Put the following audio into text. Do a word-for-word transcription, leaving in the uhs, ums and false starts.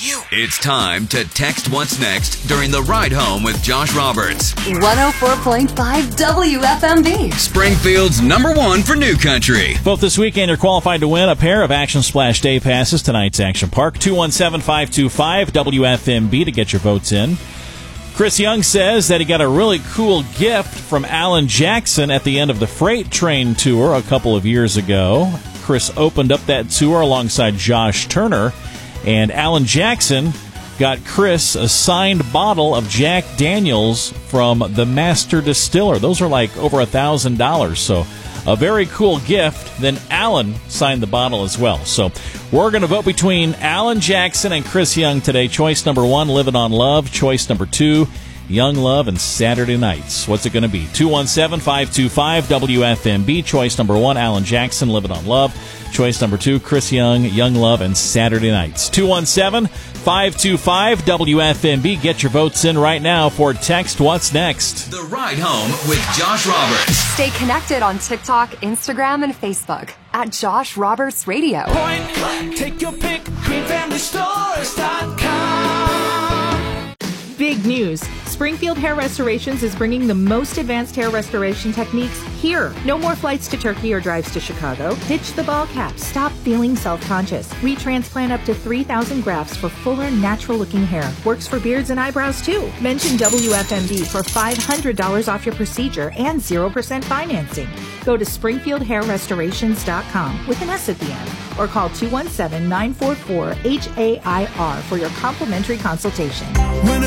you. It's time to text what's next during the ride home with Josh Roberts. one oh four point five W F M B. Springfield's number one for New Country. Both this weekend you're qualified to win a pair of Action Splash Day passes to tonight's Action Park. two one seven, five two five, W F M B to get your votes in. Chris Young says that he got a really cool gift from Alan Jackson at the end of the Freight Train tour a couple of years ago. Chris opened up that tour alongside Josh Turner, and Alan Jackson got Chris a signed bottle of Jack Daniels from the Master Distiller. Those are like over a thousand dollars, so a very cool gift. Then Alan signed the bottle as well. So we're going to vote between Alan Jackson and Chris Young today. Choice number one, Living on Love. Choice number two, Young Love and Saturday Nights. What's it going to be? two one seven, five two five, W F M B. Choice number one, Alan Jackson, Living on Love. Choice number two, Chris Young, Young Love and Saturday Nights. two one seven, five two five, W F M B. Get your votes in right now for Text What's Next. The Ride Home with Josh Roberts. Stay connected on TikTok, Instagram, and Facebook at Josh Roberts Radio. Point blank, take your pick, green family stores dot com. Big news. Springfield Hair Restorations is bringing the most advanced hair restoration techniques here. No more flights to Turkey or drives to Chicago. Ditch the ball cap. Stop feeling self-conscious. Retransplant up to three thousand grafts for fuller, natural-looking hair. Works for beards and eyebrows, too. Mention W F M B for five hundred dollars off your procedure and zero percent financing. Go to springfield hair restorations dot com with an S at the end, or call two one seven, nine four four, H A I R for your complimentary consultation.